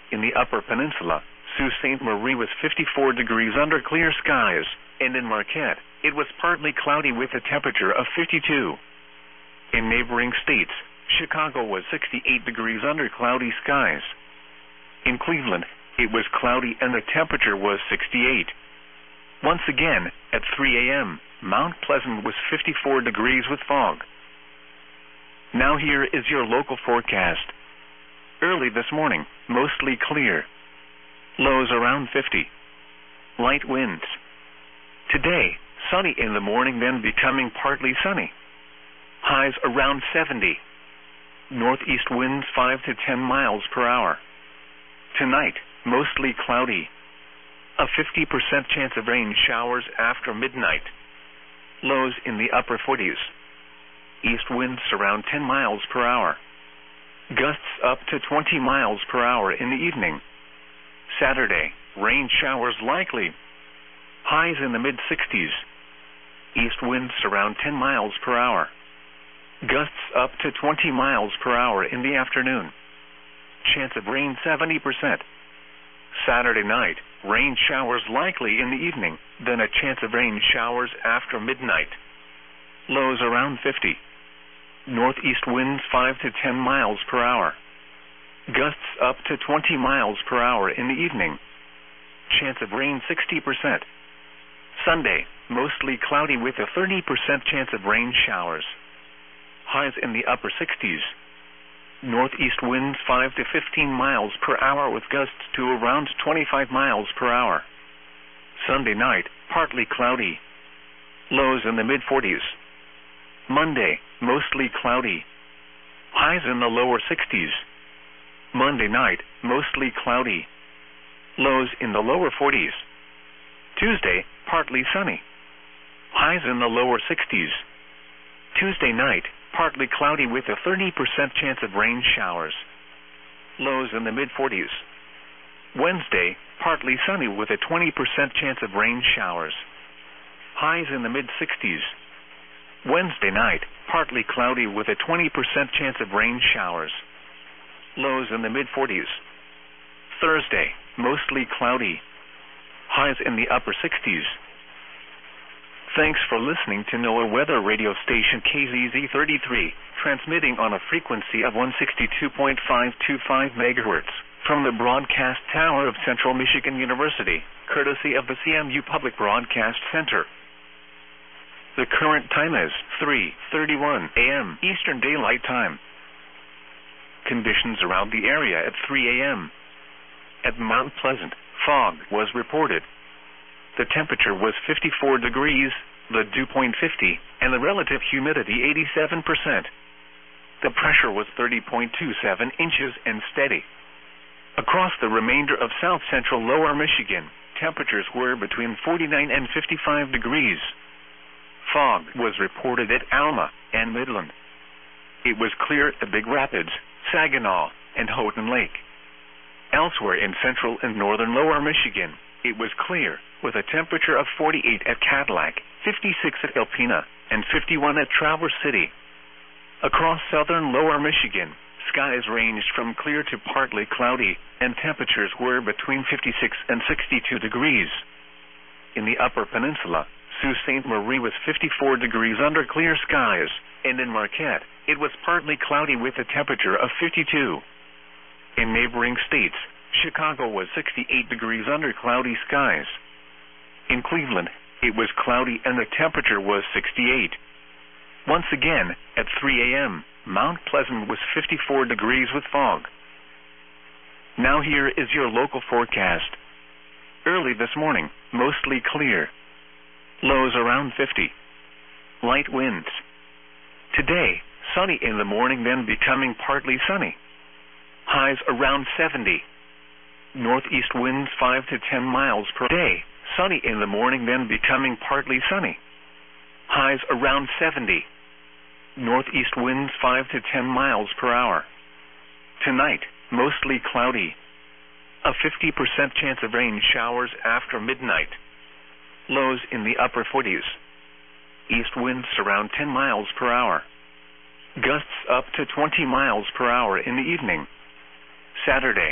In the Upper Peninsula, Sault Ste. Marie was 54 degrees under clear skies, and in Marquette, it was partly cloudy with a temperature of 52. In neighboring states, Chicago was 68 degrees under cloudy skies. In Cleveland, it was cloudy and the temperature was 68. Once again, at 3 a.m., Mount Pleasant was 54 degrees with fog. Now here is your local forecast. Early this morning, mostly clear. Lows around 50. Light winds. Today, sunny in the morning, then becoming partly sunny. Highs around 70. Northeast winds 5 to 10 miles per hour. Tonight, mostly cloudy. A 50% chance of rain showers after midnight. Lows in the upper 40s. East winds around 10 miles per hour. Gusts up to 20 miles per hour in the evening. Saturday, rain showers likely. Highs in the mid-60s. East winds around 10 miles per hour. Gusts up to 20 miles per hour in the afternoon. Chance of rain 70%. Saturday night, rain showers likely in the evening, then a chance of rain showers after midnight. Lows around 50. Northeast winds 5 to 10 miles per hour. Gusts up to 20 miles per hour in the evening. Chance of rain 60%. Sunday, mostly cloudy with a 30% chance of rain showers. Highs in the upper 60s. Northeast winds 5 to 15 miles per hour with gusts to around 25 miles per hour. Sunday night, partly cloudy. Lows in the mid-40s. Monday, mostly cloudy. Highs in the lower 60s. Monday night, mostly cloudy. Lows in the lower 40s. Tuesday, partly sunny. Highs in the lower 60s. Tuesday night, partly cloudy with a 30% chance of rain showers. Lows in the mid-40s. Wednesday, partly sunny with a 20% chance of rain showers. Highs in the mid-60s. Wednesday night, partly cloudy with a 20% chance of rain showers. Lows in the mid-40s. Thursday, mostly cloudy. Highs in the upper 60s. Thanks for listening to NOAA Weather Radio Station KZZ33, transmitting on a frequency of 162.525 MHz from the Broadcast Tower of Central Michigan University, courtesy of the CMU Public Broadcast Center. The current time is 3:31 a.m. Eastern Daylight Time. Conditions around the area at 3 a.m. At Mount Pleasant, fog was reported. The temperature was 54 degrees, the dew point 50, and the relative humidity 87%. The pressure was 30.27 inches and steady. Across the remainder of south-central lower Michigan, temperatures were between 49 and 55 degrees. Fog was reported at Alma and Midland. It was clear at Big Rapids, Saginaw, and Houghton Lake. Elsewhere in central and northern lower Michigan, it was clear, with a temperature of 48 at Cadillac, 56 at Alpena, and 51 at Traverse City. Across southern lower Michigan, skies ranged from clear to partly cloudy, and temperatures were between 56 and 62 degrees. In the Upper Peninsula, Sault Ste. Marie was 54 degrees under clear skies, and in Marquette, it was partly cloudy with a temperature of 52. In neighboring states, Chicago was 68 degrees under cloudy skies. In Cleveland, it was cloudy and the temperature was 68. Once again, at 3 a.m., Mount Pleasant was 54 degrees with fog. Now here is your local forecast. Early this morning, mostly clear. Lows around 50. Light winds. Today, sunny in the morning, then becoming partly sunny. Highs around 70. Northeast winds 5 to 10 miles per day. Sunny in the morning, then becoming partly sunny. Highs around 70. Northeast winds 5 to 10 miles per hour. Tonight, mostly cloudy. A 50% chance of rain showers after midnight. Lows in the upper 40s. East winds around 10 miles per hour. Gusts up to 20 miles per hour in the evening. Saturday,